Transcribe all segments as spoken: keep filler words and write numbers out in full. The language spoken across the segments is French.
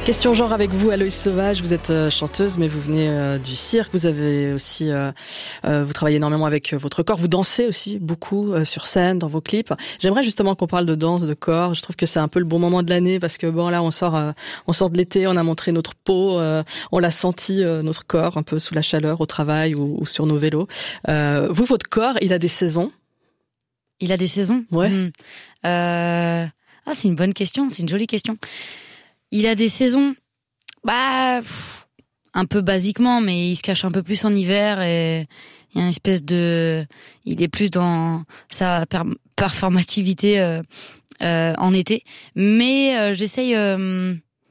Question genre avec vous, Aloïs Sauvage. Vous êtes euh, chanteuse, mais vous venez euh, du cirque. Vous avez aussi, euh, euh, vous travaillez énormément avec euh, votre corps. Vous dansez aussi beaucoup euh, sur scène, dans vos clips. J'aimerais justement qu'on parle de danse, de corps. Je trouve que c'est un peu le bon moment de l'année parce que bon là, on sort, euh, on sort de l'été, on a montré notre peau, euh, on l'a senti euh, notre corps un peu sous la chaleur au travail ou, ou sur nos vélos. Euh, vous, votre corps, il a des saisons. Il a des saisons. Ouais. Mmh. Euh... Ah, c'est une bonne question. C'est une jolie question. Il a des saisons, bah, pff, un peu basiquement, mais il se cache un peu plus en hiver et il y a une espèce de, il est plus dans sa per- performativité euh, euh, en été. Mais euh, j'essaye, euh,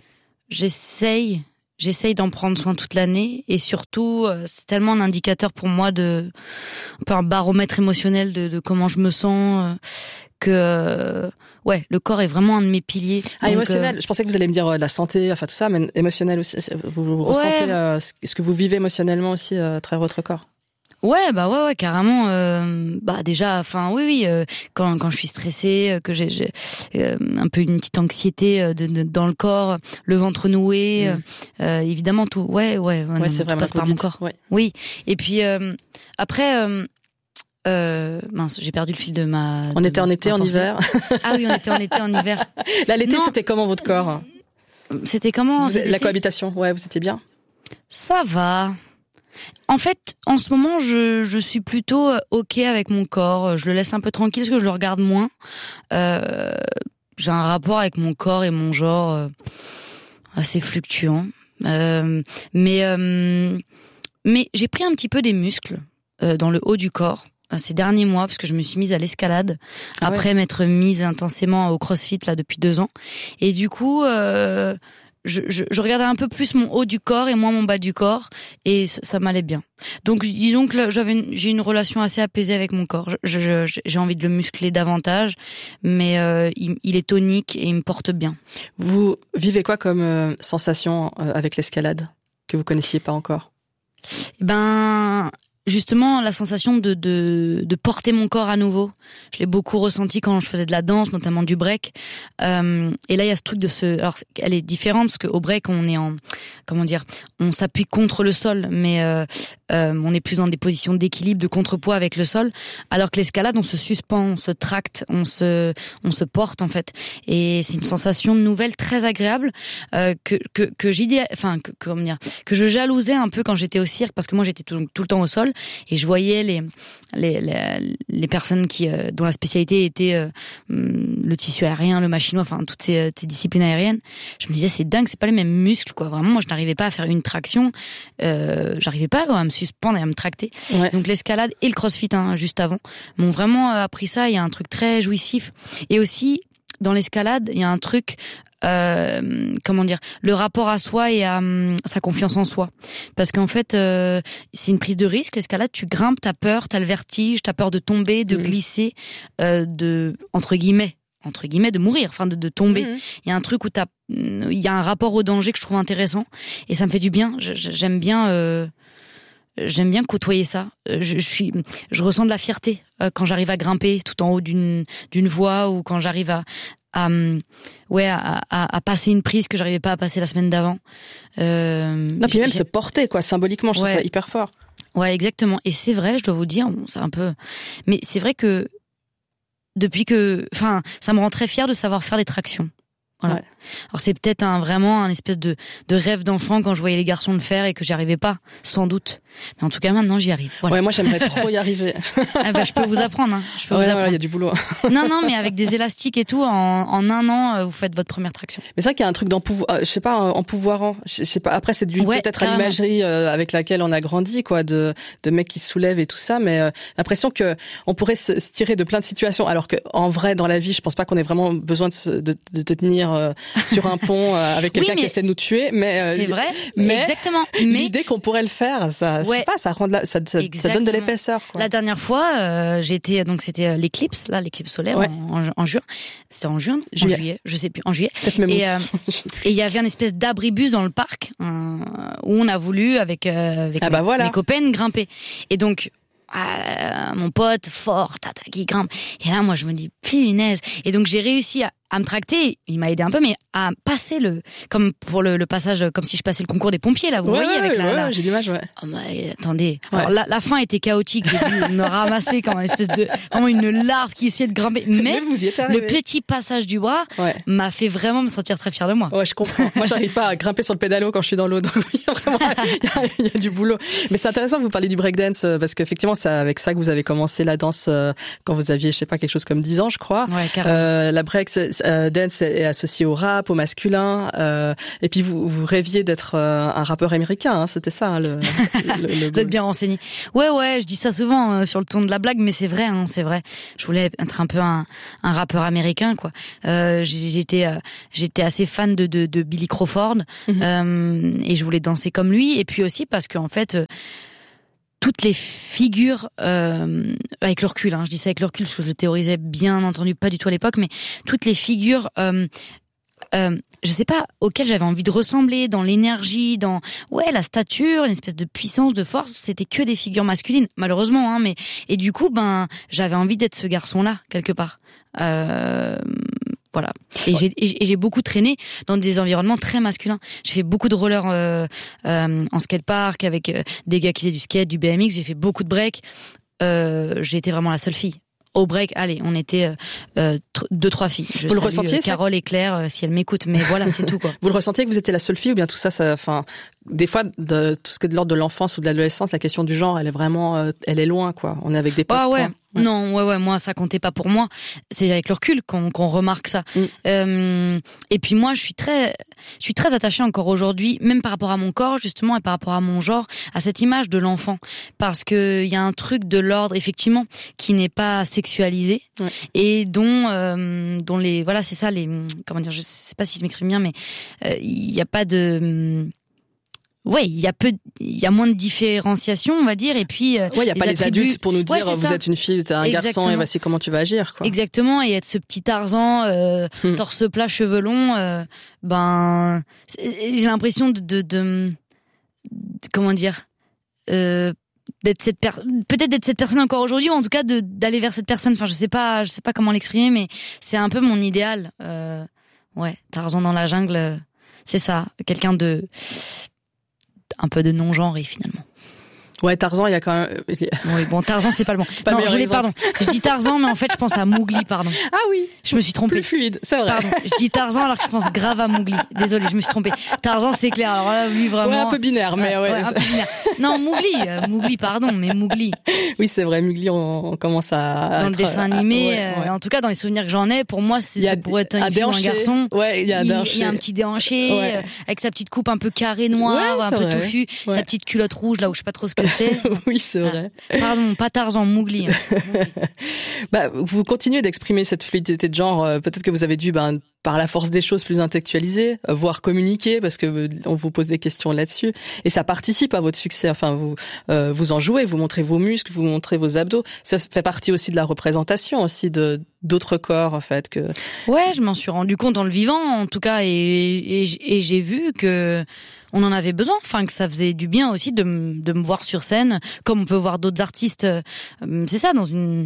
j'essaye, j'essaye d'en prendre soin toute l'année et surtout, euh, c'est tellement un indicateur pour moi de, un peu un baromètre émotionnel de, de comment je me sens. Euh, que euh, ouais, le corps est vraiment un de mes piliers. Ah, donc, émotionnel. Euh... Je pensais que vous allez me dire euh, la santé, enfin tout ça, mais émotionnel aussi. Vous, vous ouais. ressentez euh, ce que vous vivez émotionnellement aussi à travers votre corps. Ouais, bah ouais, ouais, carrément. Euh, bah déjà, enfin oui, oui. Euh, quand quand je suis stressée, que j'ai, j'ai euh, un peu une petite anxiété de, de dans le corps, le ventre noué, mmh. euh, évidemment tout. Ouais, ouais. Ouais, non, c'est tout vraiment passe par mon corps. Ouais. Oui. Et puis euh, après. Euh, Euh, mince, j'ai perdu le fil de ma. On de était ma, en été, en pensée. hiver. Ah oui, on était en été, en hiver. Là, l'été, non. c'était comment votre corps? C'était comment vous, La cohabitation, ouais, vous étiez bien? Ça va. En fait, en ce moment, je, je suis plutôt ok avec mon corps. Je le laisse un peu tranquille parce que je le regarde moins. Euh, j'ai un rapport avec mon corps et mon genre euh, assez fluctuant. Euh, mais euh, mais j'ai pris un petit peu des muscles euh, dans le haut du corps ces derniers mois parce que je me suis mise à l'escalade ah après ouais. m'être mise intensément au crossfit là depuis deux ans et du coup euh, je, je, je regardais un peu plus mon haut du corps et moins mon bas du corps et ça, ça m'allait bien. Donc disons que là, j'avais une, j'ai une relation assez apaisée avec mon corps. Je, je, j'ai envie de le muscler davantage, mais euh, il, il est tonique et il me porte bien. Vous vivez quoi comme euh, sensation euh, avec l'escalade que vous connaissiez pas encore? Ben justement, la sensation de, de, de porter mon corps à nouveau. Je l'ai beaucoup ressenti quand je faisais de la danse, notamment du break. Euh, et là, il y a ce truc de ce, alors, elle est différente parce qu'au break, on est en, comment dire, on s'appuie contre le sol, mais, euh, euh, on est plus dans des positions d'équilibre, de contrepoids avec le sol. Alors que l'escalade, on se suspend, on se tracte, on se, on se porte, en fait. Et c'est une sensation nouvelle très agréable, euh, que, que, que j'idée, enfin, que, comment dire, que je jalousais un peu quand j'étais au cirque parce que moi, j'étais tout, tout le temps au sol. Et je voyais les les les, les personnes qui euh, dont la spécialité était euh, le tissu aérien, le machinois, enfin toutes ces, ces disciplines aériennes. Je me disais c'est dingue, c'est pas les mêmes muscles quoi. Vraiment, moi je n'arrivais pas à faire une traction, euh, j'arrivais pas quoi, à me suspendre et à me tracter. Ouais. Donc l'escalade et le crossfit hein, juste avant m'ont vraiment appris ça. Il y a un truc très jouissif et aussi dans l'escalade il y a un truc. Euh, comment dire, le rapport à soi et à um, sa confiance en soi. Parce qu'en fait, euh, c'est une prise de risque. L'escalade, tu grimpes, t'as peur, t'as le vertige, t'as peur de tomber, de mmh. glisser, euh, de entre guillemets, entre guillemets, de mourir, enfin de, de tomber. Il mmh. y a un truc où t'as, il y a un rapport au danger que je trouve intéressant et ça me fait du bien. Je, j'aime bien. Euh, J'aime bien côtoyer ça. Je, je suis, je ressens de la fierté euh, quand j'arrive à grimper tout en haut d'une d'une voie ou quand j'arrive à à ouais à, à, à passer une prise que j'arrivais pas à passer la semaine d'avant. Euh, non puis même se porter quoi symboliquement, je ouais. trouve ça hyper fort. Ouais exactement. Et c'est vrai, je dois vous dire, bon, c'est un peu, mais c'est vrai que depuis que, enfin, ça me rend très fière de savoir faire les tractions. Voilà. Ouais. Alors c'est peut-être un vraiment un espèce de de rêve d'enfant quand je voyais les garçons le faire et que j'y arrivais pas, sans doute. Mais en tout cas maintenant j'y arrive. Voilà. Ouais, moi j'aimerais trop y arriver. Ah bah, je peux vous apprendre. Hein. Je peux ouais, vous apprendre. Il y a du boulot. non non, mais avec des élastiques et tout, en, en un an vous faites votre première traction. Mais c'est vrai qu'il y a un truc d'empouvoir, euh, je sais pas, empouvoirant. Je sais pas. Après c'est dû ouais, peut-être carrément. À l'imagerie euh, avec laquelle on a grandi, quoi, de de mecs qui se soulèvent et tout ça. Mais euh, l'impression que on pourrait se, se tirer de plein de situations, alors que en vrai dans la vie, je pense pas qu'on ait vraiment besoin de se, de, de te tenir euh, sur un un pont avec quelqu'un oui, qui essaie de nous tuer, mais c'est vrai, mais exactement. Mais l'idée qu'on pourrait le faire, ça, ouais. je sais pas, ça rend de la, ça, ça, ça donne de l'épaisseur. Quoi. La dernière fois, euh, j'étais donc c'était l'éclipse, là, l'éclipse solaire ouais. en, en, en juin. C'était en juin, en juillet, je sais plus, en juillet. Et euh, et il y avait un espèce d'abribus dans le parc euh, où on a voulu avec euh, avec ah bah mes, voilà. mes copains grimper. Et donc Ah, mon pote fort, tata qui grimpe. Et là, moi, je me dis punaise. Et donc, j'ai réussi à, à me tracter, il m'a aidé un peu, mais à passer le, comme pour le, le passage, comme si je passais le concours des pompiers, là, vous ouais, voyez, ouais, avec ouais, la, ouais, la... j'ai l'image, ouais. Oh, mais attendez. Ouais. Alors, la, la fin était chaotique, j'ai dû me ramasser comme une espèce de, vraiment une larve qui essayait de grimper. Mais, mais vous y êtes arrivé. Le petit passage du bras ouais. m'a fait vraiment me sentir très fière de moi. Ouais, je comprends. Moi, j'arrive pas à grimper sur le pédalo quand je suis dans l'eau, donc il y a vraiment, il y a, il y a du boulot. Mais c'est intéressant que vous parliez du breakdance, parce qu'effectivement, c'est avec ça que vous avez commencé la danse quand vous aviez, je sais pas, quelque chose comme dix ans, je crois. Ouais, carrément. Euh, la break euh, dance est associée au rap, au masculin, euh, et puis vous, vous rêviez d'être euh, un rappeur américain, hein, c'était ça, hein, le, le, le Vous êtes bien renseigné. Ouais, ouais, je dis ça souvent euh, sur le ton de la blague, mais c'est vrai, hein, c'est vrai. Je voulais être un peu un, un rappeur américain, quoi. Euh, j'étais, euh, j'étais assez fan de, de, de Billy Crawford, mm-hmm. euh, et je voulais danser comme lui, et puis aussi parce qu'en fait, euh, toutes les figures, euh, avec le recul, hein, je dis ça avec le recul parce que je le théorisais bien entendu pas du tout à l'époque, mais toutes les figures, euh, euh, je sais pas, auxquelles j'avais envie de ressembler, dans l'énergie, dans ouais la stature, une espèce de puissance, de force, c'était que des figures masculines, malheureusement, hein, mais et du coup, ben j'avais envie d'être ce garçon-là quelque part. Euh, Voilà. Et, ouais. j'ai, et j'ai beaucoup traîné dans des environnements très masculins. J'ai fait beaucoup de roller euh, euh, en skatepark avec euh, des gars qui faisaient du skate, du B M X. J'ai fait beaucoup de break. Euh, j'ai été vraiment la seule fille. Au break, allez, on était euh, euh, deux, trois filles. Je vous le salue, ressentiez, euh, Carole et Claire, euh, si elles m'écoutent. Mais voilà, c'est tout, quoi. Vous le ressentiez que vous étiez la seule fille ou bien tout ça, ça, enfin, des fois, de tout ce qui est de l'ordre de l'enfance ou de l'adolescence, la question du genre, elle est vraiment, euh, elle est loin, quoi. On est avec des potes. Ah ouais. ouais. Non, ouais, ouais, moi, ça comptait pas pour moi. C'est avec le recul qu'on, qu'on remarque ça. Mm. Euh, et puis moi, je suis très, je suis très attachée encore aujourd'hui, même par rapport à mon corps, justement, et par rapport à mon genre, à cette image de l'enfant. Parce que il y a un truc de l'ordre, effectivement, qui n'est pas sexualisé. Ouais. Et dont, euh, dont les, voilà, c'est ça, les, comment dire, je sais pas si je m'exprime bien, mais il euh, y a pas de, ouais, il y a peu, il y a moins de différenciation, on va dire, et puis euh, ouais, il y a pas attributs... les adultes pour nous dire ouais, vous ça. êtes une fille, t'es un Exactement. garçon et voici comment tu vas agir, quoi. Exactement, et être ce petit Tarzan, euh, hmm. torse plat, cheveux longs, euh, ben, j'ai l'impression de, de, de, de comment dire, euh, d'être cette per... peut-être d'être cette personne encore aujourd'hui, ou en tout cas de d'aller vers cette personne. Enfin, je sais pas, je sais pas comment l'exprimer, mais c'est un peu mon idéal. Euh, ouais, Tarzan dans la jungle, c'est ça, quelqu'un de un peu de non-genré finalement. Ouais, Tarzan, il y a quand même... Oui, bon, Tarzan, c'est pas le bon. C'est pas non, le je voulais, exemple. pardon. Je dis Tarzan, mais en fait, je pense à Mowgli, pardon. Ah oui. Je me suis trompée. Plus fluide, c'est vrai. Pardon. Je dis Tarzan alors que je pense grave à Mowgli. Désolée, je me suis trompée. Tarzan, c'est clair. Alors là, lui, vraiment. Ouais, un peu binaire, mais ouais. ouais, ouais un peu binaire. Non, Mowgli. Euh, Mowgli, pardon, mais Mowgli. Oui, c'est vrai. Mowgli, on, on commence à... Dans à le dessin à, animé, ouais, ouais. Euh, en tout cas, dans les souvenirs que j'en ai, pour moi, c'est, ça pourrait être une fille ou un garçon. Ouais, il y a un déhanché. Il y a un petit déhanché, ouais. euh, avec sa petite coupe un peu carrée noire, ouais, un peu vrai. touffue, Ouais. sa petite culotte rouge, là où je sais pas trop ce que c'est. Oui, c'est vrai. Ah. Pardon, pas Tarzan, Mowgli. Hein. Mowgli. Bah, vous continuez d'exprimer cette fluidité de genre. Euh, peut-être que vous avez dû, ben, par la force des choses, plus intellectualiser, euh, voire communiquer, parce que euh, on vous pose des questions là-dessus, et ça participe à votre succès. Enfin, vous euh, vous en jouez, vous montrez vos muscles, vous montrez vos abdos. Ça fait partie aussi de la représentation, aussi de d'autres corps, en fait. Que ouais, je m'en suis rendu compte en le vivant, en tout cas, et, et, et j'ai vu que on en avait besoin, enfin que ça faisait du bien aussi de, m- de me voir sur scène, comme on peut voir d'autres artistes. Euh, c'est ça, dans une,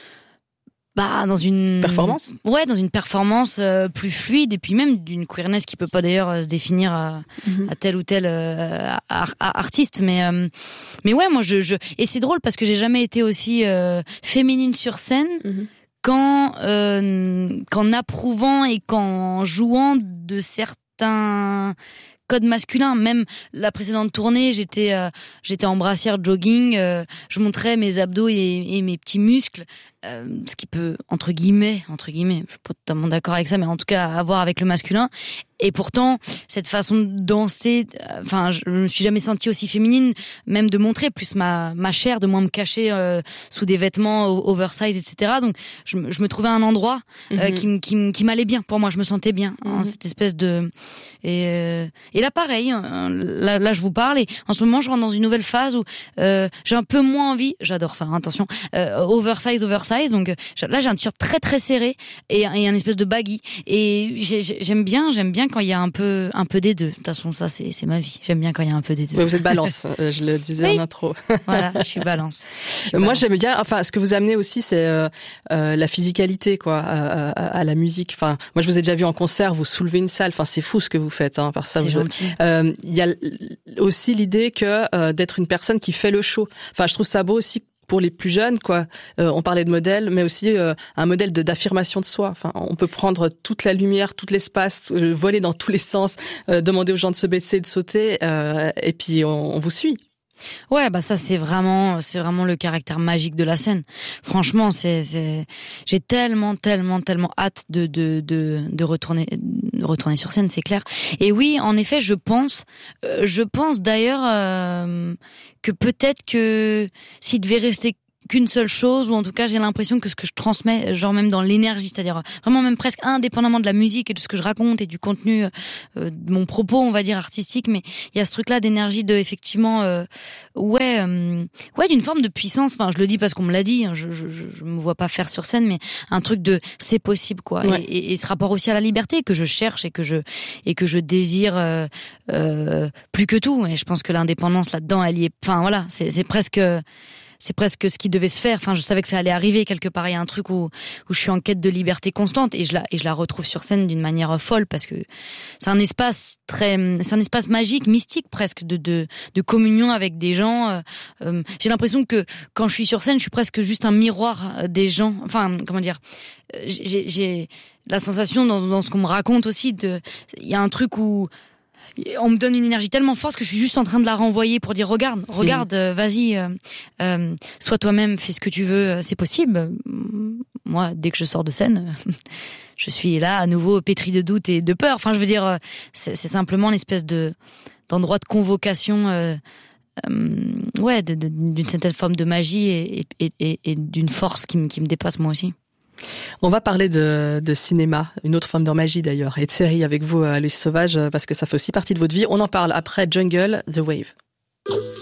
bah, dans une performance. Ouais, dans une performance euh, plus fluide, et puis même d'une queerness qui peut pas d'ailleurs euh, se définir à, mm-hmm. à tel ou tel euh, ar- artiste, mais euh, mais ouais, moi je, je et c'est drôle parce que j'ai jamais été aussi euh, féminine sur scène. Mm-hmm. Qu'en, euh, qu'en approuvant et qu'en jouant de certains codes masculins. Même la précédente tournée, j'étais euh, j'étais en brassière jogging, euh, je montrais mes abdos et, et mes petits muscles, euh, ce qui peut entre guillemets entre guillemets, je suis pas totalement d'accord avec ça, mais en tout cas avoir avec le masculin. Et pourtant, cette façon de danser, enfin, je me suis jamais sentie aussi féminine, même de montrer plus ma ma chair, de moins me cacher euh, sous des vêtements oversize, et cetera. Donc, je, je me trouvais un endroit euh, mm-hmm. qui, qui, qui m'allait bien. Pour moi, je me sentais bien. Mm-hmm. Hein, cette espèce de et euh, et là, pareil. Hein, là, là, je vous parle et en ce moment, je rentre dans une nouvelle phase où euh, j'ai un peu moins envie. J'adore ça. Hein, attention, euh, oversize, oversize. oversize. Donc là, j'ai un t-shirt très très serré et, et un espèce de baggy. Et j'ai, j'aime bien, j'aime bien quand il y a un peu, un peu des deux. De toute façon, ça, c'est, c'est ma vie. J'aime bien quand il y a un peu des deux. Ouais, vous êtes balance. Je le disais oui. en intro. Voilà, je suis balance. Je suis Moi, balance. j'aime bien. Enfin, ce que vous amenez aussi, c'est euh, euh, la physicalité, quoi, à, à, à la musique. Enfin, moi, je vous ai déjà vu en concert, vous soulevez une salle. Enfin, c'est fou ce que vous faites. Hein, par ça, c'est vous, gentil. Euh, il y a aussi l'idée que euh, d'être une personne qui fait le show. Enfin, je trouve ça beau aussi pour les plus jeunes, quoi. Euh, on parlait de modèle, mais aussi euh, un modèle de, d'affirmation de soi. Enfin, on peut prendre toute la lumière, tout l'espace, euh, voler dans tous les sens, euh, demander aux gens de se baisser, de sauter, euh, et puis on, on vous suit. Ouais, bah ça c'est vraiment, c'est vraiment le caractère magique de la scène. Franchement, c'est, c'est, j'ai tellement, tellement, tellement hâte de de de de retourner, de retourner sur scène, c'est clair. Et oui, en effet, je pense, euh, je pense d'ailleurs euh, que peut-être que s'il devait rester qu'une seule chose, ou en tout cas j'ai l'impression que ce que je transmets, genre même dans l'énergie, c'est-à-dire vraiment même presque indépendamment de la musique et de ce que je raconte et du contenu euh, de mon propos, on va dire artistique, mais il y a ce truc-là d'énergie, de effectivement, euh, ouais, euh, ouais, d'une forme de puissance. Enfin, je le dis parce qu'on me l'a dit, hein, je, je, je me vois pas faire sur scène, mais un truc de c'est possible, quoi. Ouais. Et, et, et ce rapport aussi à la liberté que je cherche et que je et que je désire euh, euh, plus que tout. Et je pense que l'indépendance là-dedans, elle y est. Enfin voilà, c'est, c'est presque. C'est presque ce qui devait se faire. Enfin, je savais que ça allait arriver quelque part. Il y a un truc où où je suis en quête de liberté constante et je la et je la retrouve sur scène d'une manière folle parce que c'est un espace très, c'est un espace magique, mystique presque de de de communion avec des gens. Euh, j'ai l'impression que quand je suis sur scène, je suis presque juste un miroir des gens. Enfin, comment dire, j'ai j'ai la sensation dans dans ce qu'on me raconte aussi de, il y a un truc où on me donne une énergie tellement forte que je suis juste en train de la renvoyer pour dire regarde, regarde, mmh. euh, vas-y, euh, euh, sois toi-même, fais ce que tu veux, c'est possible. Moi, dès que je sors de scène, je suis là à nouveau pétri de doute et de peur. Enfin, je veux dire, c'est, c'est simplement une espèce de d'endroit de convocation, euh, euh, ouais, de, de, d'une certaine forme de magie et, et, et, et d'une force qui me, qui me dépasse moi aussi. On va parler de, de cinéma, une autre forme de magie d'ailleurs, et de série avec vous, Aloïs Sauvage, parce que ça fait aussi partie de votre vie. On en parle après Jungle, The Wave.